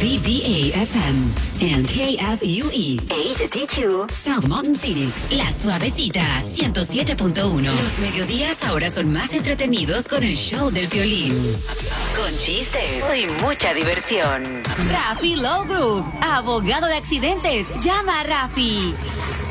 WBVA-FM and KFUE HD2 South Mountain, Phoenix. La Suavecita 107.1. Los mediodías ahora son más entretenidos con el show del Piolín. Con chistes y mucha diversión. Rafi Low Group, abogado de accidentes. Llama a Rafi.